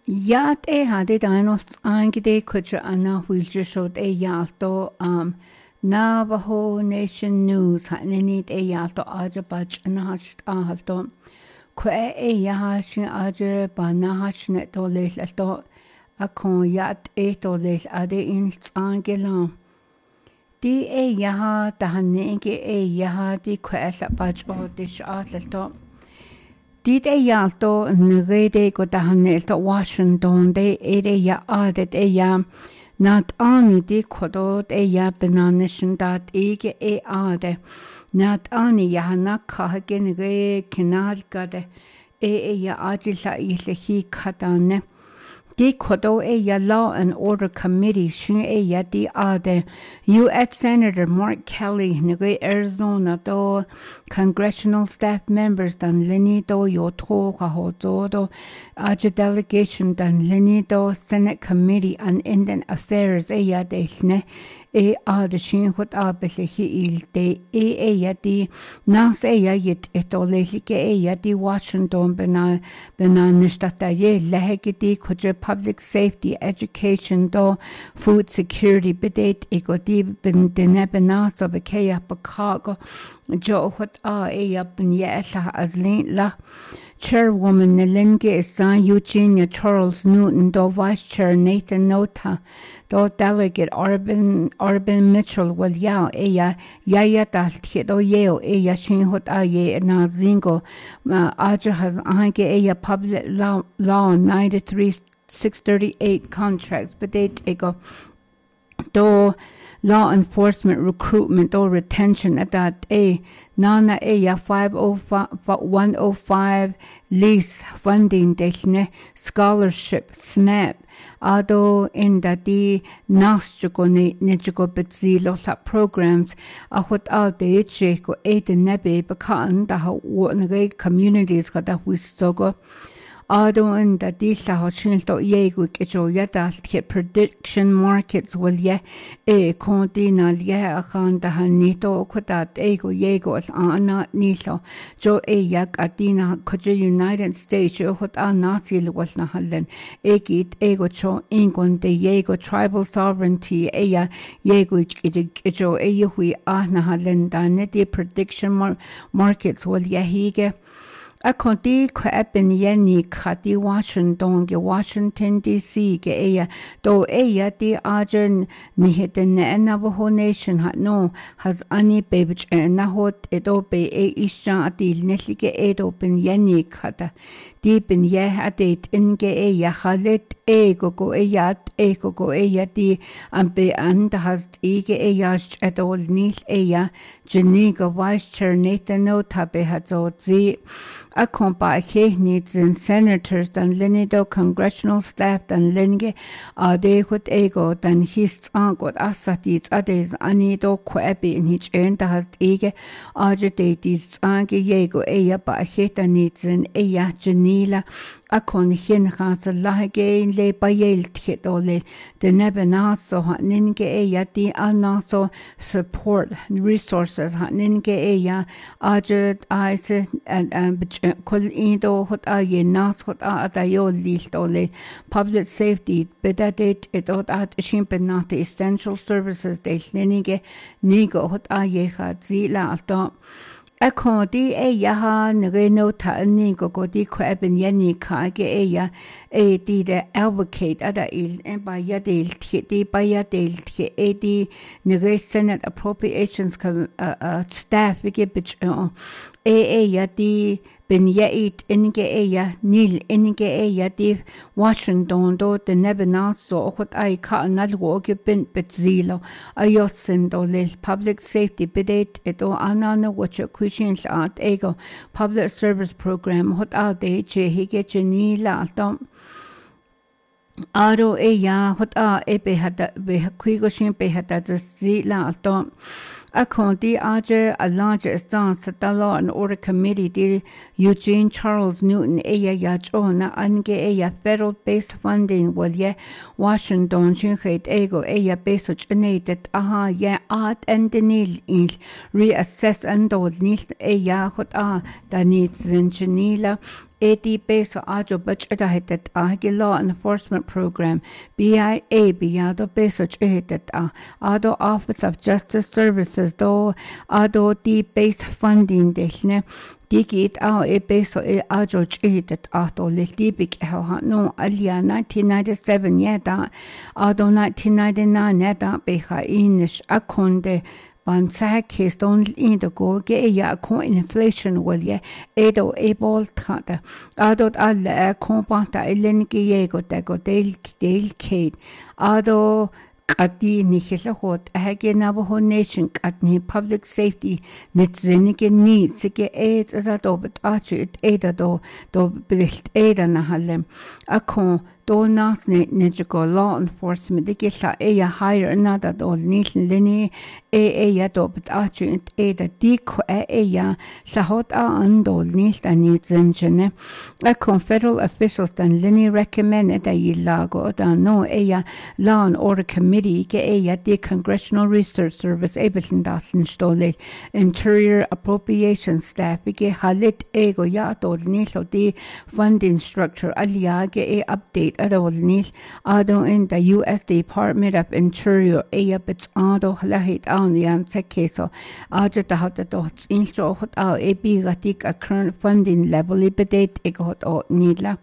Yat hade danos angide kucha ana wilja shot yalto Navajo Nation News hanenit yalto aja bach anahast ahalto kwe yahashin aja banahashnet to lehlato akon yat to leh ade in angelan di yaha tahanenge yaha di kwela bach dish ahalto Did yalto nrede go dahanelto Washington de ya adet ya not ani di kodo ya benanishin dat ege ade not ani yahana kahagen re kinal gade ya ajila ilehi kadane Di kodo ya Law and Order Committee shin ya di ade U.S. Senator Mark Kelly nge Arizona do congressional staff members dan lini do yo to ho do aja delegation dan lini do Senate Committee on Indian Affairs ya desne ade shin hot abelehi il de ya di nas ya yet etolelike ya di Washington benanistata ye lehege di kudre public safety education do food security bidet egodi bin denebena so bekeya bakago jo hot ya bin yesa azlin la Chairwoman Nelenge is Eugenia Charles Newton, do Vice Chair Nathan Nota, do Delegate Urban Mitchell, well ya dal do yeo shin hot ye na zingo aja has ange public law 93-638 contracts, but they ego do law enforcement recruitment or retention at that nana 50105 lease funding desne scholarship snap ado in that the nasjugo nejugo betzilo sa programs hot out de cheko nebe bekan da communities kada huistogo Ado in the disla hochinto yegu kejo yadal prediction markets will continal akan da hanito kodat ego yego as ana nilo jo yak adina koje United States hot nazi was na halen egit ego cho ingon de yego tribal sovereignty yego kejo hui na halen da neti prediction markets will hige Akonti kweben yeni khati Washington DC ge do di ajen niheten Navajo Nation has ani bebich na hot edo be isha adil neslige edo ben yeni khata di ben adet inge khalet go di ambe and has ige edol nil Jeniga Vice Chair Nathan Nota be hazozi Akompa needs and senators dan linido congressional staff dan linge ade hut ego dan his angot asatis ades anido kwebi in hich enda has ege agedatis ange yego ba heta needs and Janila akon hin gas lage le bayel titole de nebena so ninge di anaso support resources ninge ajet ice and kol indo hot nas hot adayo listole public safety bedadet edot at shimpenate essential services de ninge nigo hot zila alto Akodi yaha nreno ta nigo godi kweben yeni kage di de advocate ada il en bayadel di bayadel di nre Senate Appropriations staff wige bich di ben yait inge nil inge di Washington do de nebena so hot ka nalgo ben betzilo ayosen do le public safety bidet edo anana wacha kushins at ego public service program hot de hige jenila dom aro hot be hada be kuigo shin be hada zila dom Akonti aje a large stance at the Law and Order Committee di Eugene Charles Newton yachona ange federal based funding will Washington chinhet ego beso chnetet at and nil in reassess and nil hot da needs in Chinila edi beso ajo bacheta hitet agi law enforcement program BIA biyado beso chihitet ado Office of Justice Services do ado di base funding dehne digit beso ajo chihitet ato lilibik no alia 1997 yeda ado 1999 yeda beha inish akonde Ban sag case don in go ge ya ko inflation will ye edo able trata adot alle kompanta elen ge ye go del kate ado Kati Nikila Hot, Hagi Navajo Nation, Katni Public Safety, Nitzinike needs, Sike aids as a dobit archer, Ada do Bilt Ada Nahalem, Akon, do Nasne Nijigo law enforcement, the Gila Aya hire another do Nation Linny, Aya dobit archer, Ada Diko Aya, Sahot Ando Nist and Nitzingene, Akon federal officials than Linny recommended a Yilago, than no Aya law and order committee. The Congressional Research Service Ableton Datlin Stole Interior Appropriation Staff Halit Ego Yato Nilo the funding structure Aliage update Adol Nil Ado in the US Department of Interior Bits Ado Lahit on the Ansekeso Ajata Hota Dots Instro Hot AB Gatik a current funding level Ibedate Egot o Nila.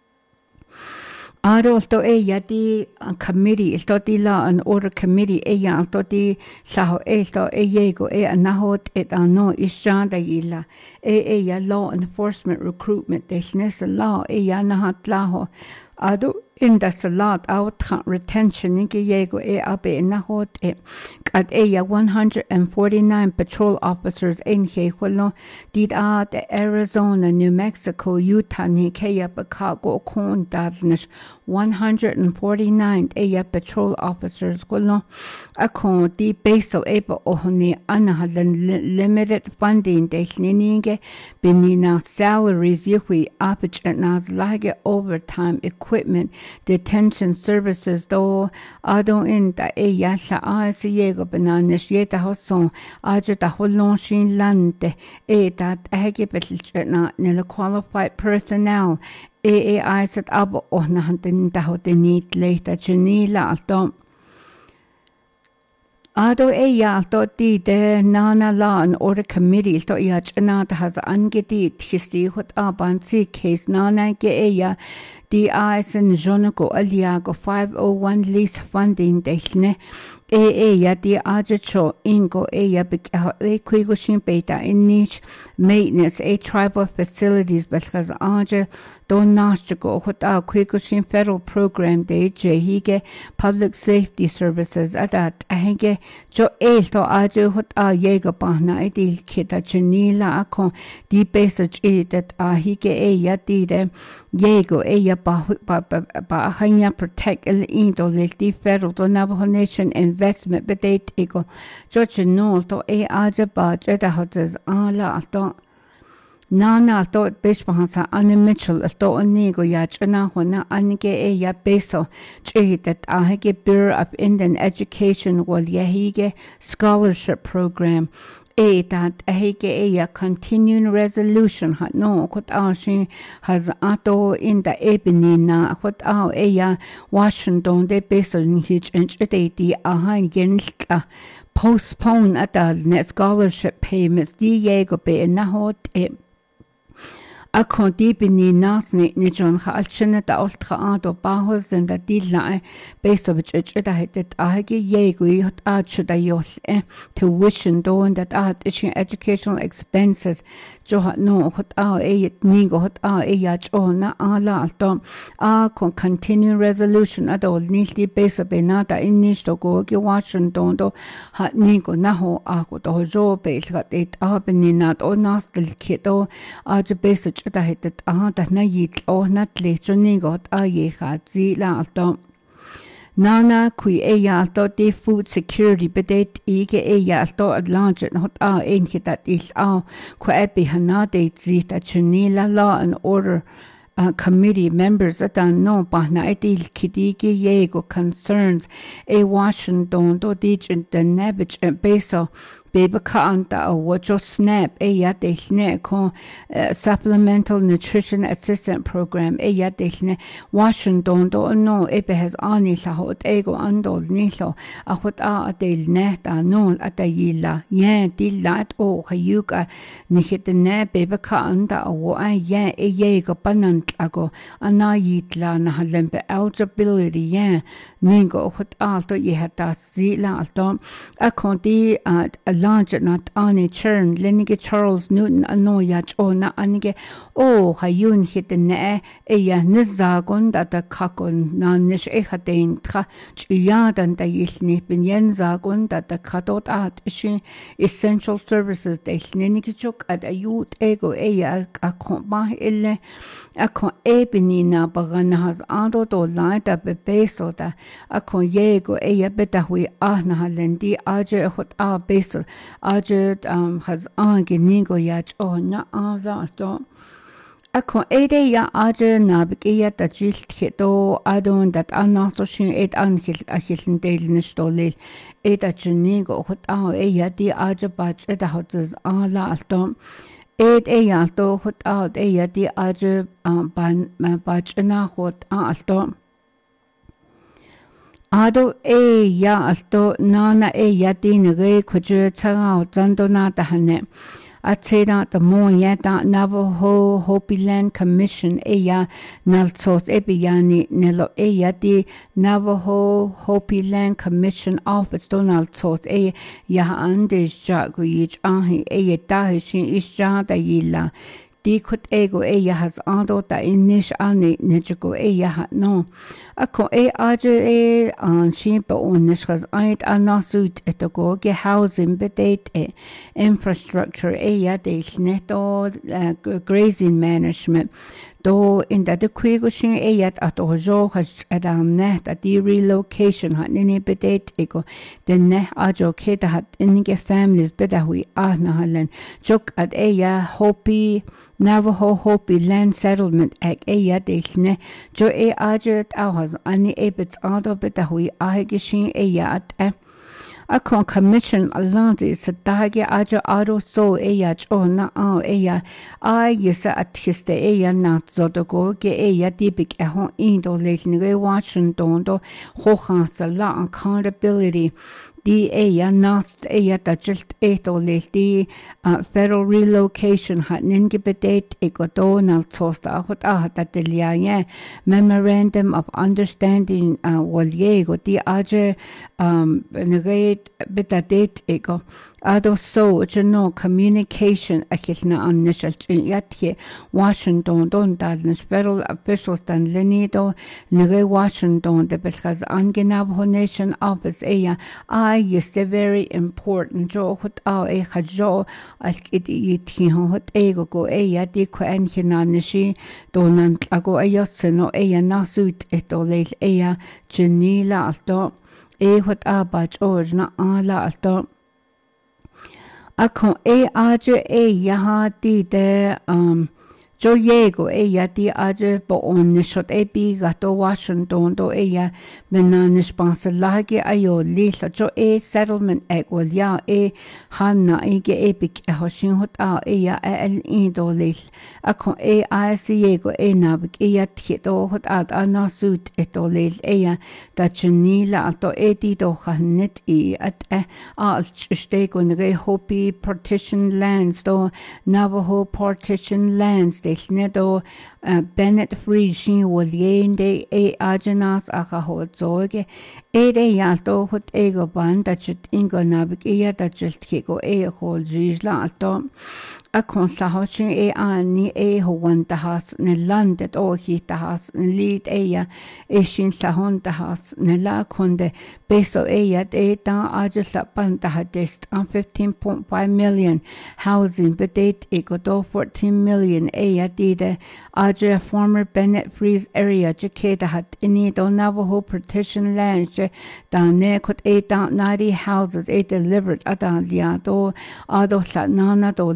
Ado di committee di law and order committee di saho yego nahot no ishanda yila ya law enforcement recruitment desnes law nahat laho ado in the salat out retention yego abe nahot at 149 patrol officers in Heholo did the Arizona, New Mexico, Utah, Nikaya, Chicago, Con Dadnish 149 patrol officers Golo Akon di base able ohoni anahalan limited funding desninge bimina salaries yuhi apich at nas lage overtime equipment detention services do ado in the yasha yego bananas yeta hoson aja da holon shin lande that hegebetlna nela qualified personnel I set up on hunting the hot need later Janila alto Ado thought the Nana Law and Order Committee to Yachanat has angedit history what up and see case Nana Geya the eyes and Jonako Aliago 501 lease funding deshne ya di ajacho ingo ya quiggoshin beta in niche maintenance tribal facilities but has aja don nastigo what our quiggoshin federal program de hige public safety services at that hige jo to aja what yega bahna idil kita chinila akon di basic that hige ya di de yego ya ba hanya protect el indo the federal do Navajo Nation investment bedate ego George no to aja ba jeda hotes ala to nana to bishpansa Anne Mitchell to onigo ya chana hona anige ya beso that ahige Bureau of Indian Education wal yahige scholarship program that a continuing resolution had no what she has ato in the ebony na what Washington de beson hitch and the against postpone at the net scholarship payments Diego be na hot Akon dibini nasni ni John Halchina da ultra ado bahos and the dilla based of which it had agi yegu hot arch da yos tuition do and that art issue educational expenses jo hat no hot nigo hot yach na ala alto kon continue resolution adol nilti base of benata in nisto go gi Washington do hat nigo naho ako do jo base got it abini nat o nastil kito aj base da het that na yit o natli chuni got ye khazi la alto Nana kui alto de food security bedet ige alto at launch hot that is kwa be hanade zita chunila law and order committee members at no bahna idil kidigi yego concerns Washington do dig the Nabich beso baby kaanta o wajo SNAP ya delne ko supplemental nutrition assistant program ya delne Washington do no has ani la hot ego andol nilo a hot a delne ta no atayila ya dilat o hayuka nihitne baby kaanta o ya go panant ago anayitla na halembe eligibility ya ningo hot alto yehata zila alto a konti a launch not ani churn lenige Charles Newton anoyach o na anige o hayun hitne ya nizagon da kakon na nish ehadein tra chiyadan da yilni binyen zagon da katot at ishi essential services da lenige chok at ayut ego ya akon ma ille akon ebinina bagana has ando do laita bebeso da akon yego ya betahui ahna halendi aje hot a beso aje has angenigo yach o na aza to akon ede ya aje na bekia da jilt hito adon dat anaso shin et angel achiln delne stolel et achnigo hot a ya di aje bach et hot ala alto et alto hot out ya di aje ban bach na hot alto Ado ya alto nana ya dinere kuju tsanga zando na tahane. Ateda the mo yata Navajo Hopi Land Commission ya nalsos ebiyani nelo ya di Navajo Hopi Land Commission Office Donald sos ya ande jago yich ahi ya dahishin isha da yila. Di kut ego ya has ando da inish ani nejugo ya ha no. Ako aje an shimpa onish has ait anasut etogo ge housing bedate infrastructure ya de neto grazing management. Do in that the quigoshin yet at ojo has adam net at the relocation hat nini bedate ego den ne ajo keta hat inige families bedahui ahnahalen jok at Hopi Navajo Hopi Land Settlement Act delne jo ajo at ahas ani ebits ado bedahui ahegishin at Akon commission alandi sa dahagi ajo aro so chona yesa atiste na zodogo ge dibik ehon indo leitnige Washington do hohan sa la accountability di nast da jilt eto di federal relocation hat ninge bedate ego Donald tosta hot da delia memorandum of understanding waliego di aje negate bedate ego ado so no communication akilna initial yatye Washington don dalnes federal officials dan lenido nege Washington de belgas angenav nation office is very important jo hot khajo as it yiti hot ego go di ko anhina nishi donan ago ayosno nasut etolel genila alto hot abach orna ala alto Akon aje yaha di de jo yego ya di aje bo on shot bi gato Washington do menan sponsorlage ayo lila jo settlement equal ya hanna ge epic hoshin hot ya el indo lil akon yego nabik ya tito hot ana suit etolil da chenila alto di do hanet at al stego ne Hopi partition lands do Navajo partition lands nedo Bennett Free shin woliende ajenas akaho zoge yalto hot ego banda chut ingo nabik da chiltiko hol jisla alto akon sahoshin ani howan tahas ne landet hi tahas lead shin sahon tahas ne la konde beso ta ajusla panta hadest 15.5 million housing bedate ego do 14 million dide aja former Bennett Freeze area jekeda hat ini do Navajo partition lands da ne kot 90 houses delivered ada liado ado sa nana do lesen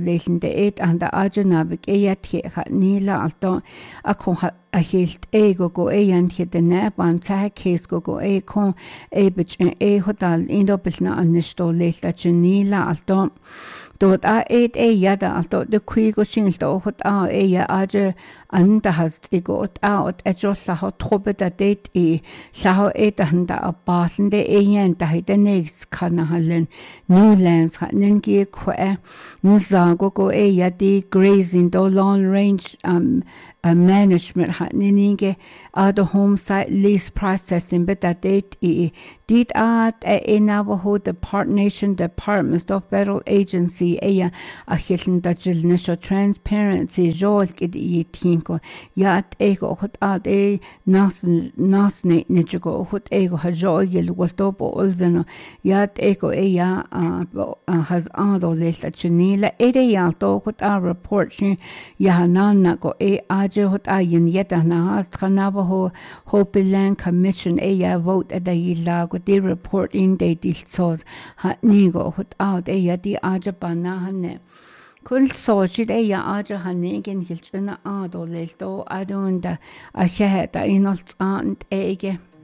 8 and the Ajanabik Eyatia Nila Alto Akon a hilt ego go and hit the nap and tag case go a con a bitch and a hotel indopilna and nisto late Nila Alto. Dort yada alto de quigo shinsto hot ya aje anda has igot out la hot trobe da date saho handa a basende yen da hite next kana halen Newlands hanen gi kwe nuzago go ya di grazing do long range management haninge the home site lease processing but that date did at Navajo Nation Department of Federal Agency a hilden dat national transparency jol gid tinko yat ego hot at nas nigo hot ego ha jogel gostopo olzeno yat ego has ando lesta chinila ya to hot a report ya nana go aje hot ayin yeta na Navajo Hopi Land Commission ya vote at the lago the report in they dil so hat nigo hot out di aje banahane kul so shit ya aje hanegen hilchna ado lelto adunda a sheheta inolts and ege